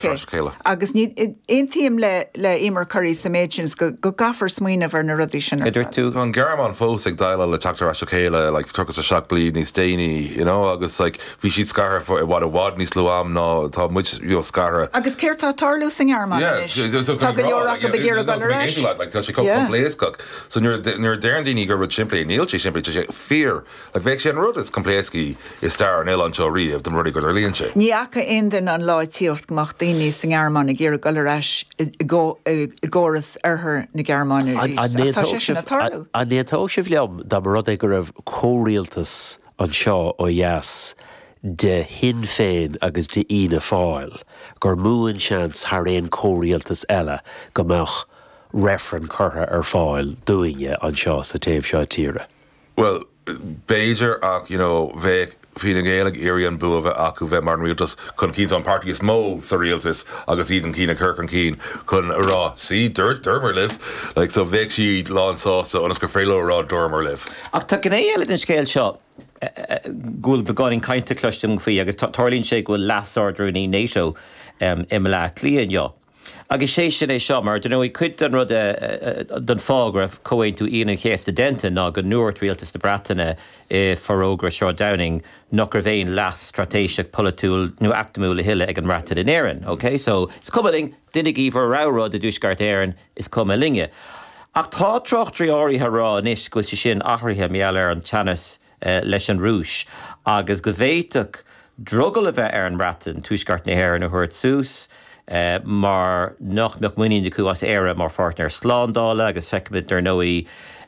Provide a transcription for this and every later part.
chéile. Agus ní intíim le imar choirí sa méidjins go gafar smuoine bhar na rudí sin. Tá an Gearmán fós ag daile le teachtar a chéile, like tuchas a seach bliain níos déine, you know, agus like bhí siad scartha for bhd a bhád níos luam ná tá muid scartha. Agus céir tá tarlú san Gearmán is. Tá go leorach go begéir go leis. Like tá sé com léascach. So nuair déan daoine gur rud siimplí níl sé siimplí sé fear. Like bheith sé an rud is compléascí is star an éil an seo riamh dem rudí go líonn sé. Ní acha indan an láidtíocht gomach daoine san Gearmán ag géir go leis góras arthar na Gearmán tá sé sin a tarlú. A néantá sé bhliam dá mar rud é go raibh córialtas an seo ó dheas de hin féin agus de ine fáil gur múin seans thar éon córialtas eile go meach referen curtha fáil doinge an seo sa taobh seo tíre. Well, Beiger ach, you know, bheith fína géalaigh éirí an buamh acu bheith mar an rialtas chun cín an party is mó sa rialtas agus iad an cín a Kirk an cín chun rá sí dormar liv, like so bheith siad lán sásta anas gur fréile rá dormar liv. Ach tá gné eile den scéil seo gúil begáin cainte cloistim faoi agus tarlíonn sé go leasardrúí NATO im le líon jo. Agus sé sin é seo mar den í cuid an rud den fágrah comhain tú íon chéasta denta ná go nuairt rialtas na Breataine farógra seo Downing nach gur bhéon leas stratéiseach politúil nó actamú le hiile ag an Breataine in éireann, okay? So is cumaling duine íomh rárá de dúsgart éireann is cumalinge. Ach tá troch trí áirithe rá inis goil sé sin achraithe meall ar an teannas leis an rúis agus go bhhéiteach drogel a bheith ar an Breataine túsgart na éireann a thuirt sús mar nach meach muoín de cuas éire mar fart ar sláándála agus feicimid ar nóí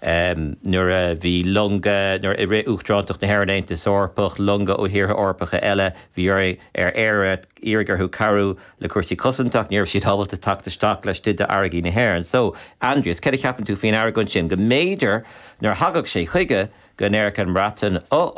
nuair bhí lunga nuair i ré uachtrántaach na Héireann orpach lunga ó hiortha orpacha eile bhí ar éire írigarthú carú le cuasaí cosantach níor siad habalta tactaisteach leis duine airgí na Héireann. So Andreas, cad ceapan tú faoin airgann sin go méidir nuair thugad sé chuige go Néireach an Breataine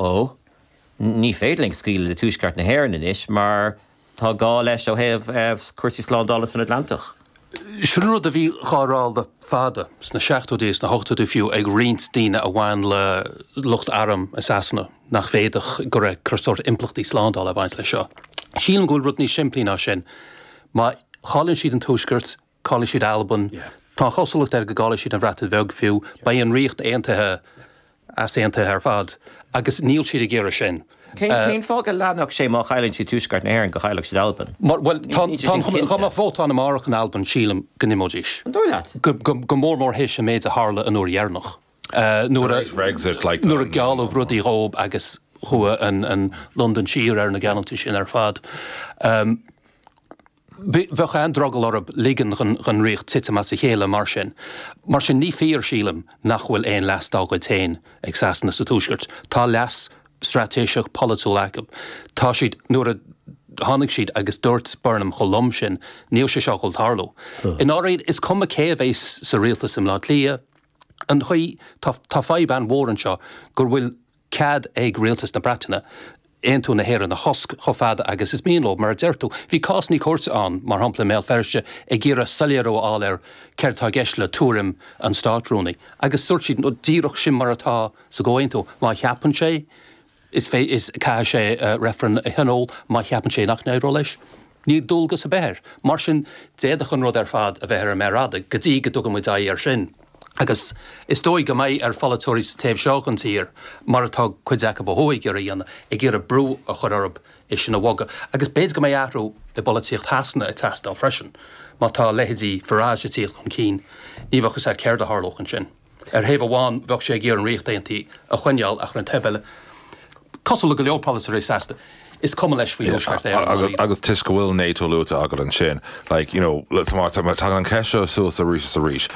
ní féidling scíle le túisgart na Héireann inis mar tá gá leis ó héamh cuasaí sláándála san Atlantach. Sin rud a bhí cháráil de fada sna 16 na 8 fiú ag riint daoine a bhain le lucht aram is asna nach féadach go raibh crosort implachtaí sláándála a bhaint le seo. Sílan gúil rud ní siimplí ná sin, má chálann siad an túisgurt, chálann siad Alban, tá chosolacht ar go gála siad an bhreatain bheag fiú, ba an riocht aontaithe as aontaithe ar fad, agus níl siad a ggéire sin. Cén fág a leanach sé má chailann si túisgart na Héireann go chaileach siad Alban. Well, tá fótán am marach an Alban sílam go nimódís. Go mór héis sem méid a hála an úr dhearnach. Nuair a gealh rudí rób agus chua an London sír ar na galantí sin ar fad. Bheach an drogel orb ligan gan riocht titama sa chéile mar sin ní fér sílam nach bhfuil éon leas dá go tain ag sasna sa túisgurt. Tá leas stratéiseach politúil agam. Tá siad nuair a tháinig siad agus dúirt barnam cholum sin níl sé seo tarló. In áraid is cum a céh éis sa rialtas im lá lia an chuí tá fáib an mhór an seo gur bhfuil cad ag rialtas na Breataine éontú na Héireann na hosc chofada agus is míonlób mar a deirtú. Bhí cásní cuairte an mar hampla méall ferste ag ggéar a saléró áil ar ceirtá geisle túrim an státrúnaí. Agus suirt siad nó díreach sin mar atá sa ggóintú má cheapan sé is cá sé referen hinol má cheapan sé nach neiró leis. Ní dulgus a béir. Mar sin déadach an rud ar fad a bheith ar mérada, go dtí go dugam daí ar sin. Agus is dói go méid ar falatóirí sa taobh seágan tír mar atá chuideach a bhóig ar dhéanana ag ggéar a brú a chur orb is sin a bhaga. Agus béad go méid ahrú i bolíocht hasna i test á freisin, má tá lehéadí farráide tíocht chun cín, ní bhachas ar céir de hálóchan sin. Ar héh bháin bheh sé ggéar an riochtaí a chuineáil a chun an tebile. Cosúla go leopolítarí sasta is cum leis faoí agus tuis go bhfuil NATO luúta agad an sin, like, you know, tá an ceisio suas a rís.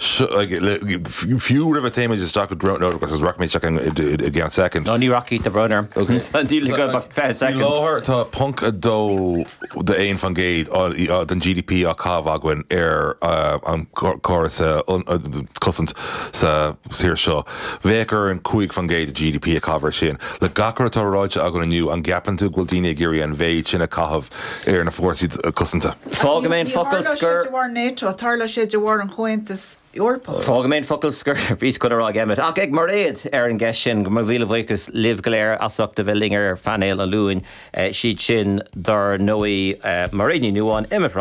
Fiú rih téime is sta go nó agus raicmé gan second. No ní rockí a brother. Láthir tá punk a dó de éon fan géad den GDP a cábhhain ar an choras cosint sa sir seo. Bhécar an cuaig fan géad a GDP a cábhar sin. Le gachar atá ráide agan aniu an gapan tú ghfuil daoine géirí an bhéid sin a cathab ar na fórsaí cosanta. Fága mé focail scur. NATO, tarla sé de war an chuintas Europa. Fágamén focail sgur bhís go rá gemet. Ach ag mar réad ar an gceis sin go mar bhíle bhhaicus libh goléir asachta bheith lingar fanéil a luúin siad sin dar nóí mar réí nuáin imime